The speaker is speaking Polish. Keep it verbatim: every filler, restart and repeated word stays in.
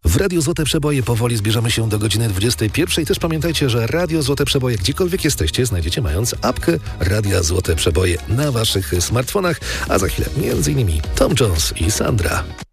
W Radiu Złote Przeboje powoli zbierzamy się do godziny dwudziestej pierwszej. Też pamiętajcie, że Radio Złote Przeboje, gdziekolwiek jesteście, znajdziecie mając apkę Radia Złote Przeboje na waszych smartfonach. A za chwilę między innymi Tom Jones i Sandra.